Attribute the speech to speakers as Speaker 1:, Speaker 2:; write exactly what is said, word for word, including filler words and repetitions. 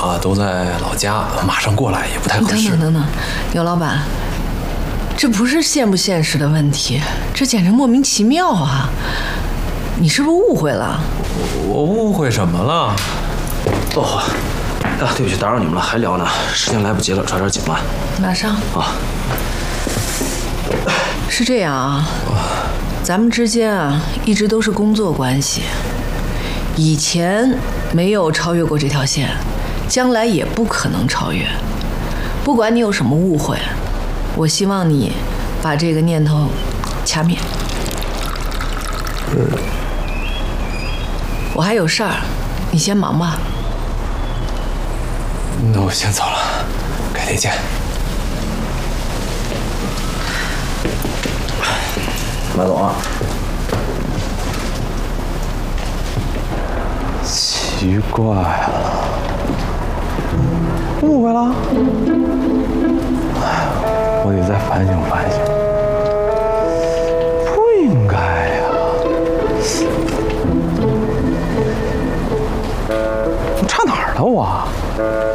Speaker 1: 啊都在老家，马上过来也不太合适。
Speaker 2: 等等等等，刘老板，这不是现不现实的问题，这简直莫名其妙啊！你是不是误会了？
Speaker 1: 我误会什么了？
Speaker 3: 哦，啊，对不起，打扰你们了，还聊呢，时间来不及了，抓点紧吧。
Speaker 2: 马上
Speaker 3: 啊。
Speaker 2: 是这样啊，咱们之间啊一直都是工作关系，以前没有超越过这条线，将来也不可能超越。不管你有什么误会，我希望你把这个念头掐灭。
Speaker 1: 嗯。
Speaker 2: 我还有事儿，你先忙吧。
Speaker 1: 那我先走了，改天见。
Speaker 3: 马总啊，
Speaker 1: 奇怪了，误会了，我得再反省反省，不应该呀。我差哪儿了我？